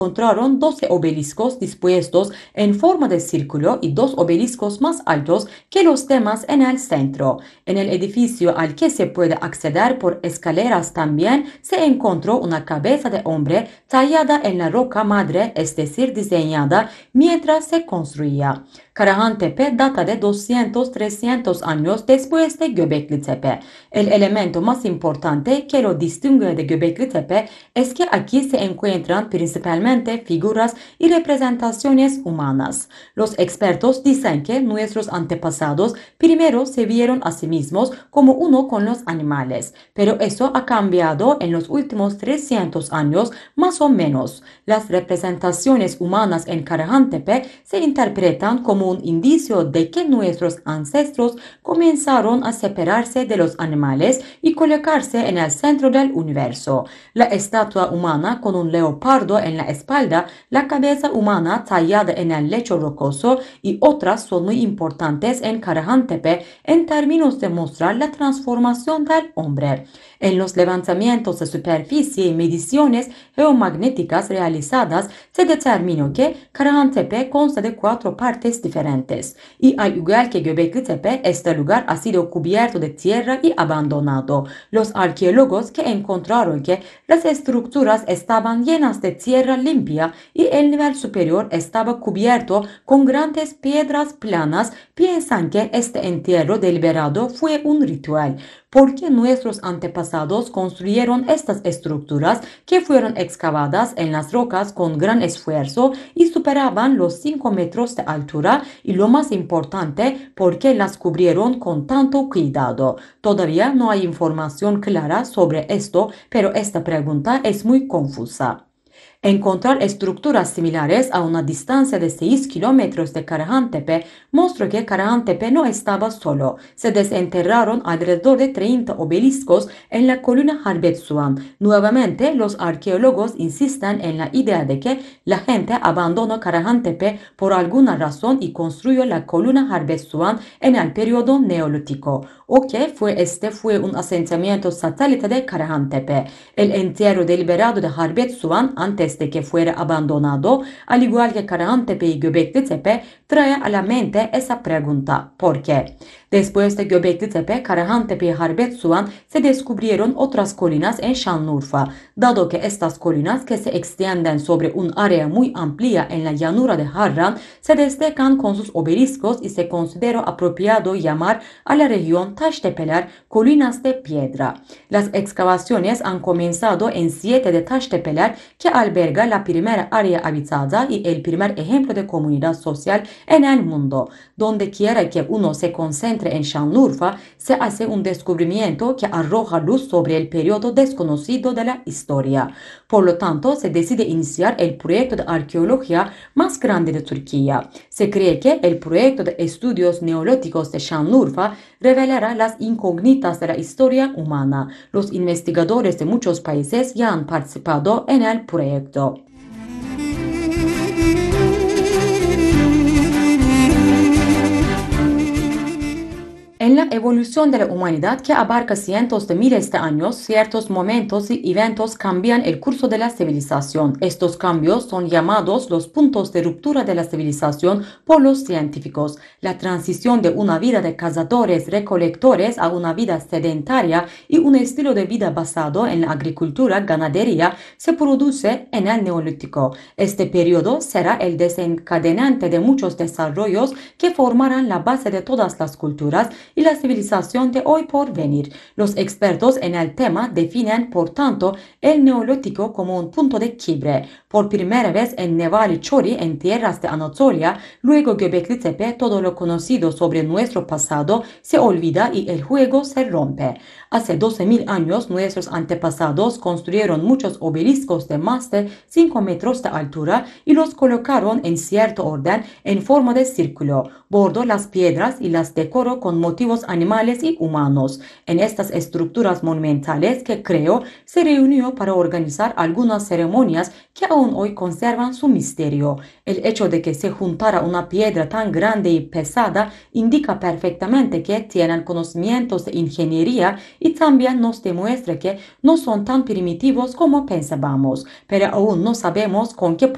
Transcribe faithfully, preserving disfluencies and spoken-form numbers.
encontraron doce obeliscos dispuestos en forma de círculo y dos obeliscos más altos que los demás en el centro. En el edificio al que se puede acceder por escaleras también se encontró una cabeza de hombre tallada en la roca madre, es decir, diseñada mientras se construía. Karahan Tepe data de doscientos trescientos años después de Göbekli Tepe. El elemento más importante que lo distingue de Göbekli Tepe es que aquí se encuentran principalmente figuras y representaciones humanas. Los expertos dicen que nuestros antepasados primero se vieron a sí mismos como uno con los animales, pero eso ha cambiado en los últimos trescientos años más o menos. Las representaciones humanas en Karahan Tepe se interpretan como un indicio de que nuestros ancestros comenzaron a separarse de los animales y colocarse en el centro del universo. La estatua humana con un leopardo en la espalda, la cabeza humana tallada en el lecho rocoso y otras son muy importantes en Karahan Tepe en términos de mostrar la transformación del hombre. En los levantamientos de superficie y mediciones geomagnéticas realizadas se determinó que Karahan Tepe consta de cuatro partes diferentes y al igual que Göbekli Tepe, este lugar ha sido cubierto de tierra y abandonado. Los arqueólogos que encontraron que las estructuras estaban llenas de tierra limpia y el nivel superior estaba cubierto con grandes piedras planas piensan que este entierro deliberado fue un ritual, porque nuestros antepasados construyeron estas estructuras que fueron excavadas en las rocas con gran esfuerzo y superaban los cinco metros de altura y lo más importante, porque las cubrieron con tanto cuidado. Todavía no hay información clara sobre esto, pero esta pregunta es muy confusa. Encontrar estructuras similares a una distancia de seis kilómetros de Karahan Tepe mostró que Karahan Tepe no estaba solo. Se desenterraron alrededor de treinta obeliscos en la colina Harbetsuan. Nuevamente, los arqueólogos insisten en la idea de que la gente abandonó Karahan Tepe por alguna razón y construyó la colina Harbetsuan en el periodo neolítico, o que fue este fue un asentamiento satélite de Karahan Tepe. El entierro deliberado de Harbetsuan antes de que fuera abandonado, al igual que Karahan Tepe y Göbekli Tepe, trae a la mente esa pregunta: ¿por qué? Después de Göbekli Tepe, Karahan Tepe y Harbetsuan se descubrieron otras colinas en Şanlıurfa, dado que estas colinas, que se extienden sobre un área muy amplia en la llanura de Harran, se destacan con sus obeliscos y se consideró apropiado llamar a la región Taştepeler, colinas de piedra. Las excavaciones han comenzado en siete de Taştepeler, que alberga la primera área habitada y el primer ejemplo de comunidad social en el mundo. Donde quiera que uno se concentre en Şanlıurfa, se hace un descubrimiento que arroja luz sobre el periodo desconocido de la historia. Por lo tanto, se decide iniciar el proyecto de arqueología más grande de Turquía. Se cree que el proyecto de estudios neolíticos de Şanlıurfa revelará las incógnitas de la historia humana. Los investigadores de muchos países ya han participado en el proyecto. En la evolución de la humanidad, que abarca cientos de miles de años, ciertos momentos y eventos cambian el curso de la civilización. Estos cambios son llamados los puntos de ruptura de la civilización por los científicos. La transición de una vida de cazadores-recolectores a una vida sedentaria y un estilo de vida basado en la agricultura-ganadería se produce en el Neolítico. Este periodo será el desencadenante de muchos desarrollos que formarán la base de todas las culturas y la civilización de hoy por venir. Los expertos en el tema definen, por tanto, el Neolítico como un punto de quiebre. Por primera vez en Nevali Chori, en tierras de Anatolia, luego Göbekli Tepe, todo lo conocido sobre nuestro pasado se olvida y el juego se rompe. Hace doce mil años, nuestros antepasados construyeron muchos obeliscos de más de cinco metros de altura y los colocaron en cierto orden en forma de círculo. Bordo las piedras y las decoró con motivos animales y humanos. En estas estructuras monumentales que creó, se reunió para organizar algunas ceremonias que aún hoy conservan su misterio. El hecho de que se juntara una piedra tan grande y pesada indica perfectamente que tienen conocimientos de ingeniería y también nos demuestra que no son tan primitivos como pensábamos, pero aún no sabemos con qué